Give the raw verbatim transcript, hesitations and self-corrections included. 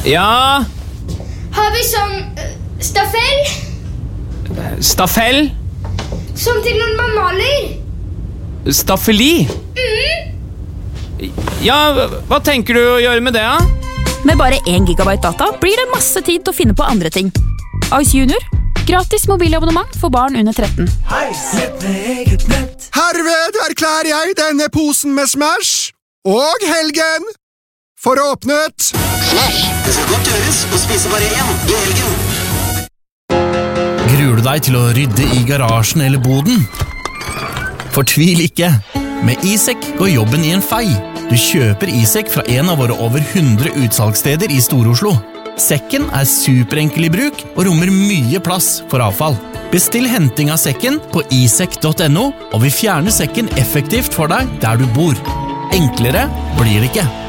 Ja? Har vi sånn uh, staffell? Staffell? Som til når man maler? Staffeli? Mm. Ja, hva tenker du å gjøre med det, da? Med bare én gigabyte data blir det masse tid til å finne på andre ting. Ice Junior. Gratis mobilabonnement for barn under tretten. Herved erklærer jeg denne posen med Smash og helgen for åpnet. Smash, det skal godt gjøres å spise bare én i helgen. Gruer du deg til å rydde i garasjen eller boden? Fortvil ikke. Med iSek går jobben i en fei. Du kjøper iSek fra en av våre over hundre utsalgssteder i Stor-Oslo. Sekken er superenkel i bruk og rommer mye plass for avfall. Bestill henting av sekken på isek punktum no, og vi fjerner sekken effektivt for deg der du bor. Enklere blir det ikke.